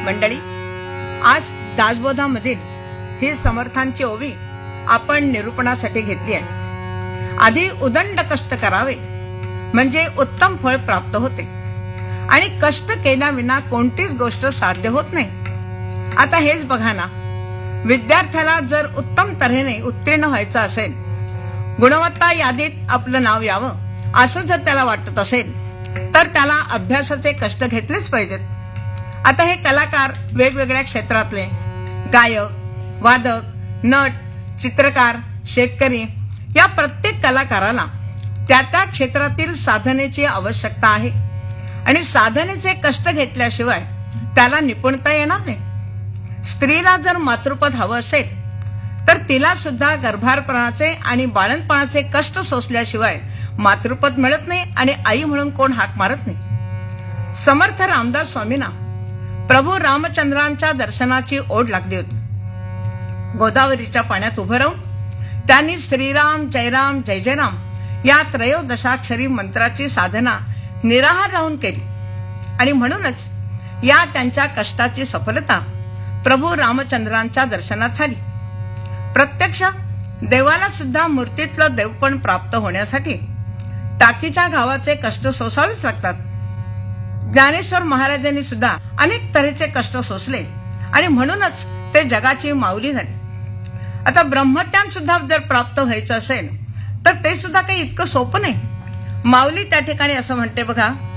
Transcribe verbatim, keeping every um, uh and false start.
मंडळी, आज दासबोधामधील ही समर्थांची ओवी आपण निरूपणासाठी घेतली आहे। आधी उदंड कष्ट करावे म्हणजे उत्तम फळ प्राप्त होते आणि कष्ट केल्याविना कोणतीच गोष्ट साध्य होत नाही। आता हेच बघा ना, विद्यार्थ्याला जर उत्तम तऱ्हेने उत्तीर्ण व्हायचं असेल, गुणवत्ता यादीत आपलं नाव यावं असं जर त्याला वाटत असेल, तर त्याला अभ्यासाचे कष्ट घेतलेच पाहिजेत। आता हे कलाकार वेगवेगळ्या क्षेत्रातले गायक, वादक, नट, चित्रकार, शेतकरी या प्रत्येक कलाकाराला त्या त्या क्षेत्रातील साधनेची आवश्यकता आहे आणि साधनेचे कष्ट घेतल्याशिवाय त्याला निपुणता येणार नाही। स्त्रीला जर मातृपद हवं असेल तर तिला सुद्धा गर्भारपणाचे आणि बाळंतपणाचे कष्ट सोसल्याशिवाय मातृपद मिळत नाही आणि आई म्हणून कोण हाक मारत नाही। समर्थ रामदास स्वामींना प्रभू रामचंद्रांच्या दर्शनाची ओढ लागली होती। गोदावरीच्या पाण्यात उभं राहून त्यांनी श्रीराम जयराम जय जयराम या त्रयोदशाक्षरी मंत्राची साधना निराहार राहून केली आणि म्हणूनच या त्यांच्या कष्टाची सफलता प्रभू रामचंद्रांच्या दर्शनात झाली। प्रत्यक्ष देवाला सुद्धा मूर्तीतलं देवपण प्राप्त होण्यासाठी टाकीच्या घावाचे कष्ट सोसावेच लागतात। ज्ञानेश्वर महाराजांनी सुद्धा अनेक तऱ्हेचे कष्ट सोसले आणि म्हणूनच ते जगाची माऊली झाली। आता ब्रह्मज्ञान सुद्धा जर प्राप्त व्हायचं असेल तर ते सुद्धा काही इतकं सोपं नाही। माऊली त्या ठिकाणी असं म्हणते बघा,